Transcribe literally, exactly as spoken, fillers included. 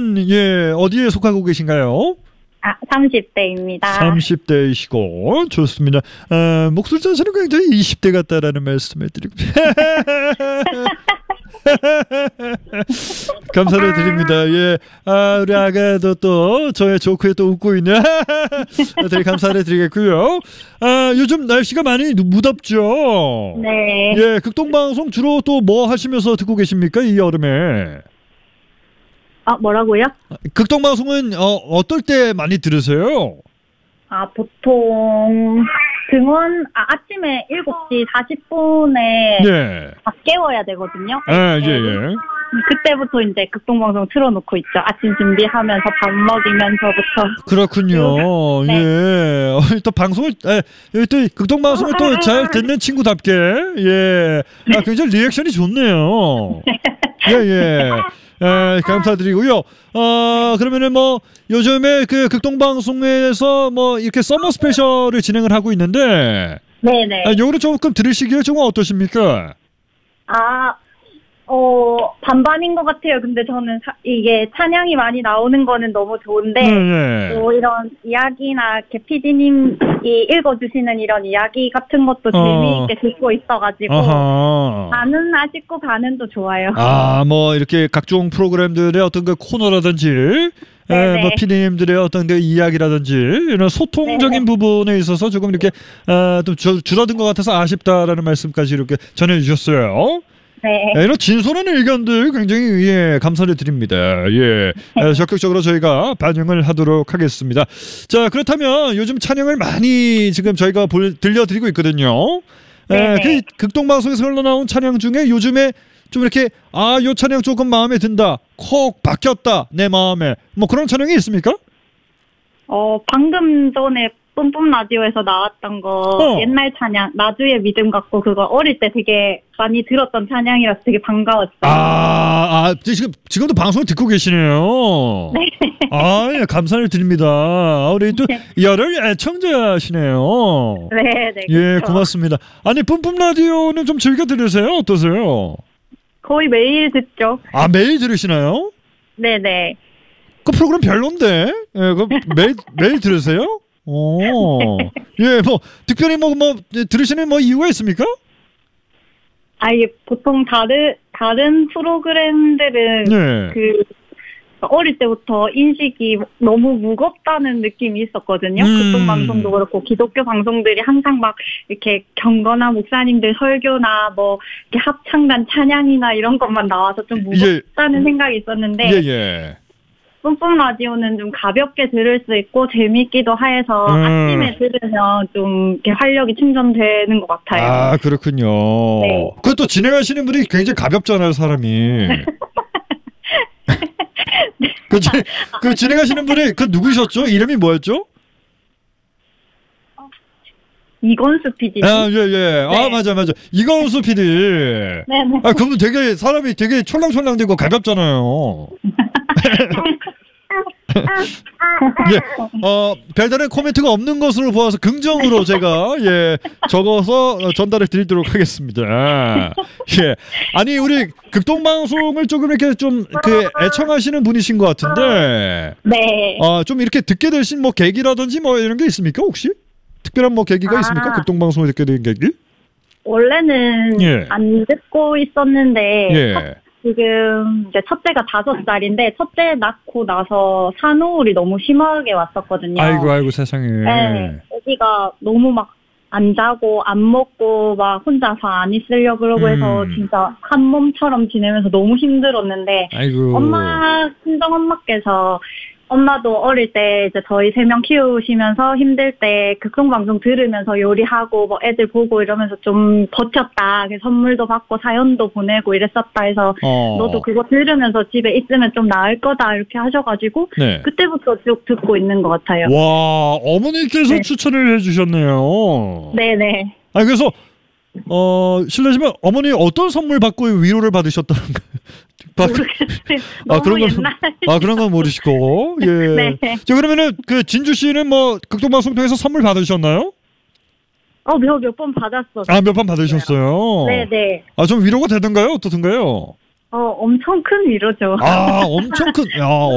나이는 예 어디에 속하고 계신가요? 아, 삼십 대입니다. 삼십 대이시고 좋습니다. 아, 목소리 자체는 굉장히 이십 대 같다라는 말씀을 드리고 감사를 드립니다. 예, 아, 우리 아가도 또 저의 조크에 또 웃고 있네. 되게 감사를 드리겠고요. 아, 요즘 날씨가 많이 무덥죠. 네. 예, 극동방송 주로 또 뭐 하시면서 듣고 계십니까 이 여름에? 아, 뭐라고요? 극동방송은 어, 어떨 때 많이 들으세요? 아, 보통 등원 아, 아침에 일곱 시 사십 분에 네. 밥 깨워야 되거든요. 아, 네. 예, 예. 그때부터 이제 극동방송 틀어놓고 있죠. 아침 준비하면서 밥 먹이면서부터. 그렇군요. 네. 예. 어, 또 방송을, 예, 여기 또 극동방송을 또 잘 듣는 친구답게, 예. 아, 굉장히 리액션이 좋네요. 예, 예. 예, 감사드리고요. 어, 그러면은 뭐, 요즘에 그 극동방송에서 뭐, 이렇게 서머 스페셜을 진행을 하고 있는데, 네네. 아, 요거는 조금 들으시기에 조금 어떠십니까? 아, 어, 반반인 것 같아요. 근데 저는 사, 이게 찬양이 많이 나오는 거는 너무 좋은데, 네, 네. 뭐 이런 이야기나 개 피디님이 읽어주시는 이런 이야기 같은 것도 어. 재미있게 듣고 있어가지고, 어허. 반은 아쉽고 반은 또 좋아요. 아, 뭐 이렇게 각종 프로그램들의 어떤 그 코너라든지, 에, 네네. 뭐 피디님들의 어떤 그 이야기라든지 이런 소통적인 네네. 부분에 있어서 조금 이렇게 아, 좀 줄- 줄어든 것 같아서 아쉽다라는 말씀까지 이렇게 전해주셨어요. 네. 예, 이런 진솔한 의견들 굉장히 예, 감사를 드립니다. 예, 에, 적극적으로 저희가 반영을 하도록 하겠습니다. 자, 그렇다면 요즘 찬양을 많이 지금 저희가 볼, 들려드리고 있거든요. 에, 네네. 그 극동방송에서 흘러나온 찬양 중에 요즘에 좀 이렇게 아, 요 찬양 조금 마음에 든다, 콕 박혔다 내 마음에, 뭐 그런 찬양이 있습니까? 어, 방금 전에 뿜뿜 라디오에서 나왔던 거 어. 옛날 찬양 나주의 믿음 같고 그거 어릴 때 되게 많이 들었던 찬양이라서 되게 반가웠어요. 아, 아 지금 지금도 방송을 듣고 계시네요. 네. 아, 예, 감사를 드립니다. 아, 우리 또 열혈 애청자시네요. 네, 네. 예, 그렇죠. 고맙습니다. 아니, 뿜뿜 라디오는 좀 즐겨 들으세요? 어떠세요? 거의 매일 듣죠. 아, 매일 들으시나요? 네, 네. 그 프로그램 별론데? 예, 그 매일 매일 들으세요? 오, 예, 뭐 특별히 뭐 뭐 들으시는 뭐 이유가 있습니까? 아, 이게 보통 다른 다른 프로그램들은 네. 그 어릴 때부터 인식이 너무 무겁다는 느낌이 있었거든요. 음. 극동 방송도 그렇고 기독교 방송들이 항상 막 이렇게 경건한 목사님들 설교나 뭐 이렇게 합창단 찬양이나 이런 것만 나와서 좀 무겁다는 예. 생각이 있었는데 예, 예. 뿜뿜 라디오는 좀 가볍게 들을 수 있고 재밌기도 해서 음. 아침에 들으면 좀 이렇게 활력이 충전되는 것 같아요. 아, 그렇군요. 네. 그것도 진행하시는 분이 굉장히 가볍잖아요, 사람이. 그, 지, 그 진행하시는 분이 그 누구셨죠? 이름이 뭐였죠? 이건수 피디. 아, 예, 예. 아, 네. 맞아, 맞아. 이건수 피디. 네네. 아, 그분 되게 사람이 되게 촐랑촐랑되고 가볍잖아요. 예, 어, 별다른 코멘트가 없는 것으로 보아서 긍정으로 제가 예 적어서 어, 전달을 드리도록 하겠습니다. 예, 아니 우리 극동방송을 조금 이렇게 좀 그 애청하시는 분이신 것 같은데, 네. 어, 좀 이렇게 듣게 되신 뭐 계기라든지 뭐 이런 게 있습니까 혹시? 특별한 뭐 계기가 아. 있습니까? 극동방송을 듣게 된 계기? 원래는 예. 안 듣고 있었는데 예. 지금 이제 첫째가 다섯 살인데 첫째 낳고 나서 산후우리 너무 심하게 왔었거든요. 아이고 아이고 세상에. 네. 애기가 너무 막 안 자고 안 먹고 막 혼자서 안 있으려고 그러고 해서 음. 진짜 한 몸처럼 지내면서 너무 힘들었는데 아이고. 엄마 친정 엄마께서 엄마도 어릴 때 이제 저희 세 명 키우시면서 힘들 때 극동방송 들으면서 요리하고 뭐 애들 보고 이러면서 좀 버텼다. 그래서 선물도 받고 사연도 보내고 이랬었다 해서 어. 너도 그거 들으면서 집에 있으면 좀 나을 거다 이렇게 하셔가지고 네. 그때부터 쭉 듣고 있는 것 같아요. 와, 어머니께서 네. 추천을 해주셨네요. 네네. 아, 그래서 어 실례지만 어머니 어떤 선물 받고 위로를 받으셨다는 거? 모르겠어요. 아, 너무 그런 건 옛날. 아 그런 건 모르시고 예. 네. 자, 그러면은 그 진주 씨는 뭐 극동방송 통해서 선물 받으셨나요? 어, 몇, 몇 번 받았었어요. 아, 몇 번 받으셨어요. 네네. 아, 좀 위로가 되던가요? 어떻던가요? 어, 엄청 큰 위로죠. 아, 엄청 큰. 야,